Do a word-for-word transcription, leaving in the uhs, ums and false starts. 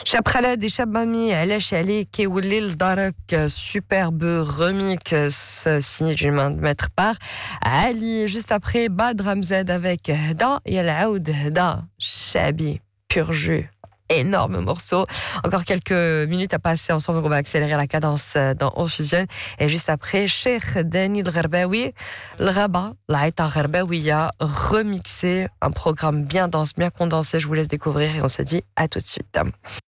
شاب خالد et شاب مامي علاش عليك يولي لدارك superbe remix signé d'une main de maître par Ali. Juste après Bad Ramzed avec Hda et El Aoud Hda Chabi pur jus. Énorme morceau. Encore quelques minutes à passer ensemble. On va accélérer la cadence dans On Fusion. Et juste après, Cheikh Dani El-Gharbaoui, le Rabat, l'Aïta Gharbaouia, remixé. Un programme bien dense, bien condensé. Je vous laisse découvrir et on se dit à tout de suite.